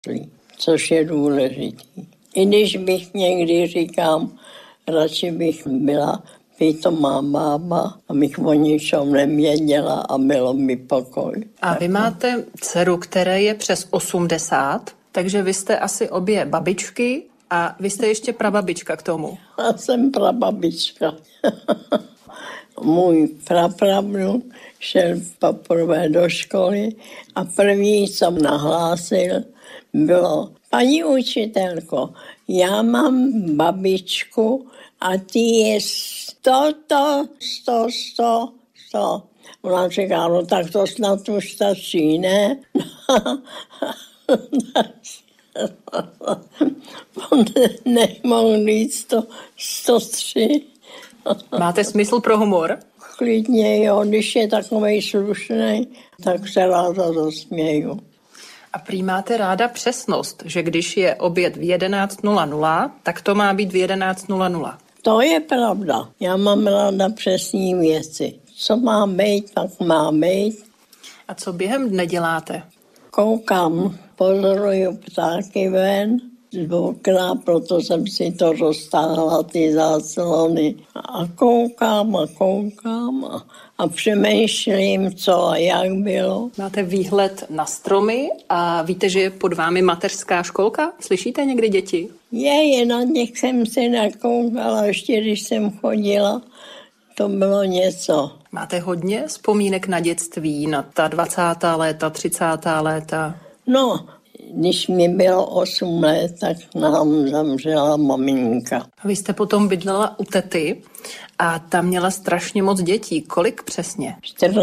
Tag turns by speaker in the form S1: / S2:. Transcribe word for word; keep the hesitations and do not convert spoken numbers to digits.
S1: což je důležitý. I když bych někdy říkám, radši bych byla pitomá bába, abych o ničem nevěděla a bylo mi pokoj.
S2: A vy máte dceru, které je přes osmdesát, takže vy jste asi obě babičky a vy jste ještě prababička k tomu.
S1: Já jsem prababička. Můj prapravnuk šel poprvé do školy a první, co nahlásil, bylo: paní učitelko, já mám babičku a ty je sto, to, sto, sto, sto. Ona říká, no tak to snad už stačí, ne? On nemohl říct sto, sto tři.
S2: Máte smysl pro humor?
S1: Klidně jo, když je takovej slušnej, tak se ráda zasměju.
S2: A prý máte ráda přesnost, že když je oběd v jedenáct nula nula, tak to má být v jedenáct nula nula.
S1: To je pravda. Já mám ráda přesní věci. Co má být, tak má být.
S2: A co během dne děláte?
S1: Koukám, pozoruju ptáky ven z okna, proto jsem si to roztáhla, ty záclony. A koukám a koukám a, a přemýšlím, co a jak bylo.
S2: Máte výhled na stromy a víte, že je pod vámi mateřská školka? Slyšíte někdy děti?
S1: Je, je na těch jsem se nakoukala, ještě když jsem chodila, to bylo něco.
S2: Máte hodně vzpomínek na dětství, na ta dvacátá léta, třicátá léta?
S1: No, když mi bylo osm let, tak nám zemřela maminka.
S2: Vy jste potom bydlela u tety a ta měla strašně moc dětí. Kolik přesně?
S1: čtrnáct